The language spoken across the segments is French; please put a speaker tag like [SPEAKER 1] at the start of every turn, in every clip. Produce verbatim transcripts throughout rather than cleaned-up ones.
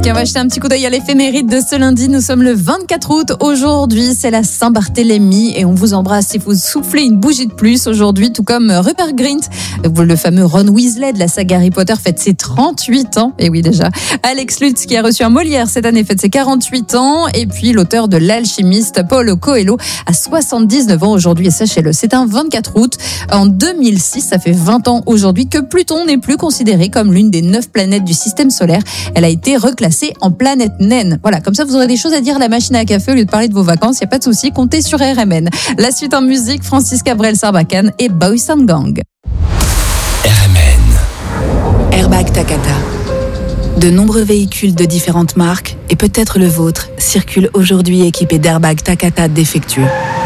[SPEAKER 1] on va jeter un petit coup d'œil à l'éphéméride de ce lundi. Nous sommes le vingt-quatre août. Aujourd'hui, c'est la Saint-Barthélemy et on vous embrasse si vous soufflez une bougie de plus aujourd'hui, tout comme Rupert Grint, le fameux Ron Weasley de la saga Harry Potter, fête ses trente-huit ans. Et oui, déjà. Alex Lutz, qui a reçu un Molière cette année, fête ses quarante-huit ans. Et puis, l'auteur de L'Alchimiste, Paulo Coelho, a soixante-dix-neuf ans aujourd'hui. Et sachez-le, c'est un vingt-quatre août. En deux mille six, ça fait vingt ans aujourd'hui que Pluton n'est plus considéré comme l'une des neuf planètes du système solaire. Elle a été reclassée en planète naine. Voilà, comme ça vous aurez des choses à dire à la machine à café au lieu de parler de vos vacances. Il n'y a pas de souci, comptez sur R M N. La suite en musique, Francis Cabrel Sarbacane et Boys and Gang.
[SPEAKER 2] R M N.
[SPEAKER 3] Airbag Takata. De nombreux véhicules de différentes marques, et peut-être le vôtre, circulent aujourd'hui équipés d'airbags Takata défectueux.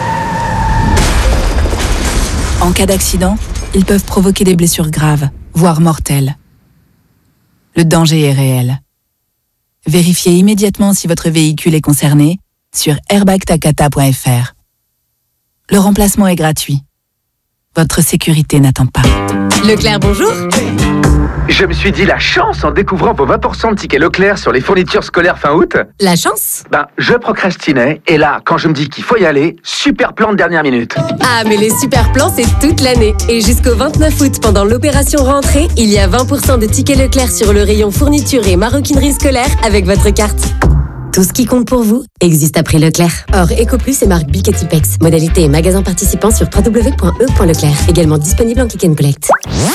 [SPEAKER 3] En cas d'accident, ils peuvent provoquer des blessures graves, voire mortelles. Le danger est réel. Vérifiez immédiatement si votre véhicule est concerné sur airbag takata point f r. Le remplacement est gratuit. Votre sécurité n'attend pas.
[SPEAKER 4] Leclerc, bonjour.
[SPEAKER 5] Je me suis dit la chance en découvrant vos vingt pour cent de tickets Leclerc sur les fournitures scolaires fin août.
[SPEAKER 4] La chance?
[SPEAKER 5] Ben, je procrastinais et là, quand je me dis qu'il faut y aller, super plan de dernière minute.
[SPEAKER 4] Ah, mais les super plans, c'est toute l'année. Et jusqu'au vingt-neuf août, pendant l'opération rentrée, il y a vingt pour cent de tickets Leclerc sur le rayon fourniture et maroquinerie scolaire avec votre carte. Tout ce qui compte pour vous existe à prix Leclerc. Or, EcoPlus et marque Bic et Tipex. Modalité et magasin participant sur w w w point e point leclerc. Également disponible en click and collect.